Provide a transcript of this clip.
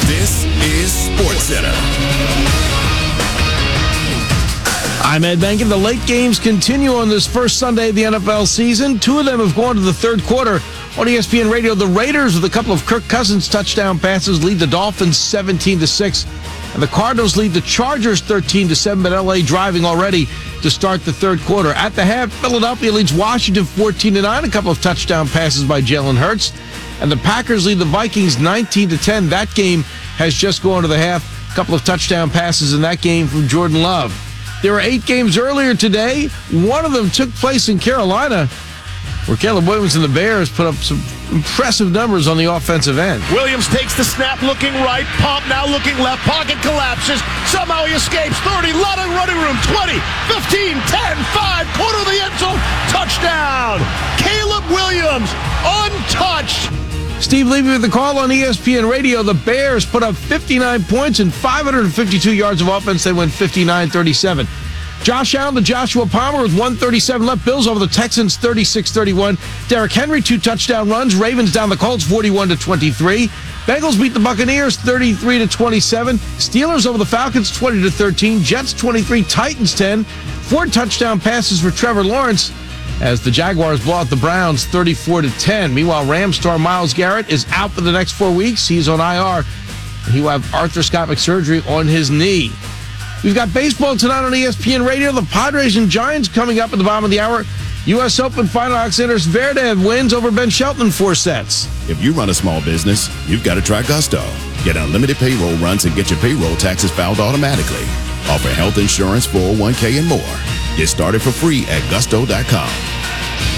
This is SportsCenter. I'm Ed Benkin. The late games continue on this first Sunday of the NFL season. Two of them have gone to the third quarter. On ESPN Radio, the Raiders, with a couple of Kirk Cousins touchdown passes, lead the Dolphins 17-6. And the Cardinals lead the Chargers 13-7, but LA driving already to start the third quarter. At the half, Philadelphia leads Washington 14-9, a couple of touchdown passes by Jalen Hurts. And the Packers lead the Vikings 19-10. That game has just gone to the half. A couple of touchdown passes in that game from Jordan Love. There were 8 games earlier today. One of them took place in Carolina, where Caleb Williams and the Bears put up some impressive numbers on the offensive end. Williams takes the snap, looking right. Pomp now looking left. Pocket collapses. Somehow he escapes. 30, lot of running room. 20, 15, 10, 5. Corner of the end zone. Touchdown. Caleb Williams, untouched. Steve Levy with the call on ESPN Radio. The Bears put up 59 points and 552 yards of offense. They went 59-37. Josh Allen to Joshua Palmer with 1:37 left. Bills over the Texans 36-31. Derrick Henry, 2 touchdown runs. Ravens down the Colts 41-23. Bengals beat the Buccaneers 33-27. Steelers over the Falcons 20-13. Jets 23, Titans 10. 4 touchdown passes for Trevor Lawrence as the Jaguars blow out the Browns 34-10. Meanwhile, Rams star Myles Garrett is out for the next 4 weeks. He's on IR. He will have arthroscopic surgery on his knee. We've got baseball tonight on ESPN Radio. The Padres and Giants coming up at the bottom of the hour. U.S. Open final, Alexander Zverev wins over Ben Shelton in 4 sets. If you run a small business, you've got to try Gusto. Get unlimited payroll runs and get your payroll taxes filed automatically. Offer health insurance, 401k, and more. Get started for free at gusto.com.